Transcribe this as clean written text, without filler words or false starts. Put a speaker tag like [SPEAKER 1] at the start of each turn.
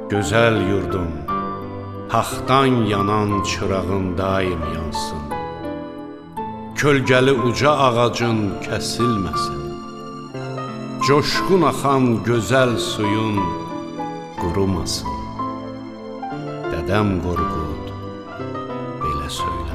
[SPEAKER 1] Gözəl yurdum, haqdan yanan çırağın daim yansın. Kölgəli uca ağacın kəsilməsin. Coşqun axan gözəl suyun qurumasın. Dədəm Qorqud belə söylər.